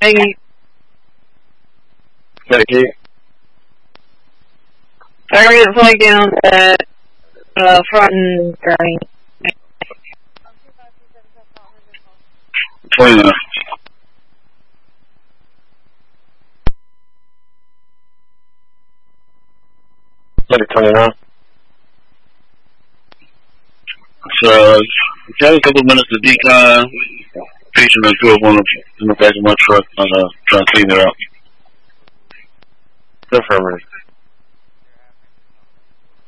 Thank you. Thank you. Target flag down at front and turning. 29. Letter 29. So, got a couple of minutes to decon. Patient and 201 in the back of my truck. I'm trying to clean it out. Affirmative.